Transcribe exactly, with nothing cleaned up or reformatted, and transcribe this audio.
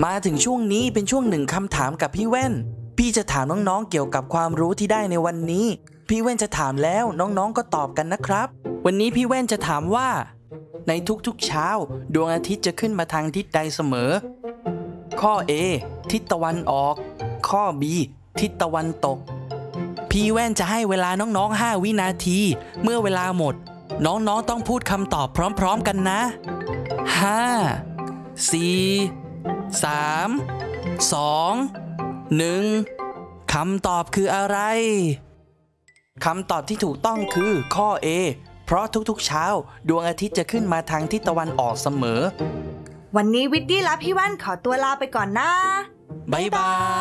มาถึงช่วงนี้เป็นช่วงหนึ่งคำถามกับพี่แว่นพี่จะถามน้องๆเกี่ยวกับความรู้ที่ได้ในวันนี้พี่แว่นจะถามแล้วน้องๆก็ตอบกันนะครับวันนี้พี่แว่นจะถามว่าในทุกๆเช้าดวงอาทิตย์จะขึ้นมาทางทิศใดเสมอข้อ A ทิศตะวันออกข้อ B ทิศตะวันตกพี่แว่นจะให้เวลาน้องๆห้าวินาทีเมื่อเวลาหมดน้องๆต้องพูดคำตอบพร้อมๆกันนะห้า สี่ สาม สอง หนึ่งคำตอบคืออะไรคำตอบที่ถูกต้องคือข้อ A เพราะทุกๆเช้าดวงอาทิตย์จะขึ้นมาทางทิศตะวันออกเสมอวันนี้วิดดี้และพี่แว่นขอตัวลาไปก่อนนะบ๊ายบาย